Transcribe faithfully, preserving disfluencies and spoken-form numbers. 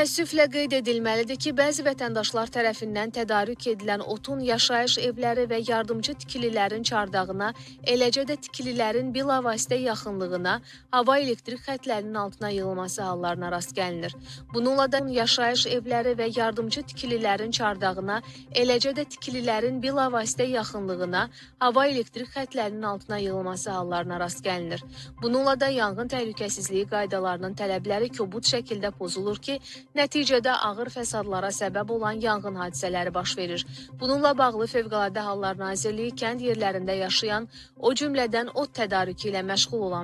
Təəssüflə qeyd edilməlidir ki, bəzi vətəndaşlar tərəfindən tədarük edilən otun yaşayış evləri və yardımcı tikililərin çardağına, eləcə də tikililərin bilavasitə yaxınlığına, hava elektrik xətlərinin altına yığılması hallarına rast gəlinir. Bununla da yaşayış evləri və yardımcı tikililərin çardağına, eləcə də tikililərin bilavasitə yaxınlığına, hava elektrik xətlərinin altına yığılması hallarına rast gəlinir. Bununla da yanğın təhlükəsizliyi qaydalarının tələbləri kobud şəkildə pozulur ki, nəticədə ağır fəsadlara səbəb olan yanğın hadisələri baş verir. Bununla bağlı Fövqəladə Hallar Nazirliyi kənd yerlərində yaşayan, o cümlədən ot tədarükü ilə məşğul olan